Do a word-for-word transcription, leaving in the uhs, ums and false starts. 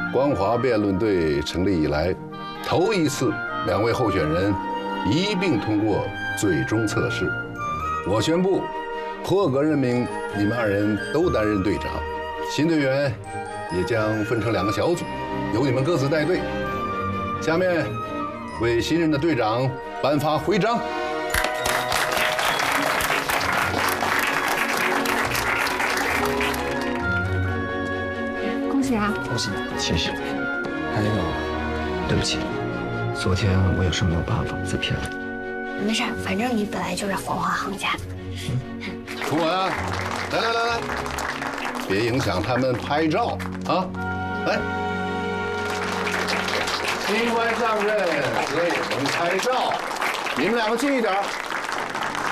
光华辩论队成立以来，头一次两位候选人一并通过最终测试。我宣布，破格任命你们二人都担任队长，新队员也将分成两个小组，由你们各自带队。下面为新任的队长颁发徽章。 恭喜啊！ 恭喜，谢谢。还有，对不起，昨天我也是没有办法再骗你。 没事，反正你本来就是黄花行家。 楚文，来来来来，别影响他们拍照啊！来，新官上任，摄影拍照，你们两个近一点。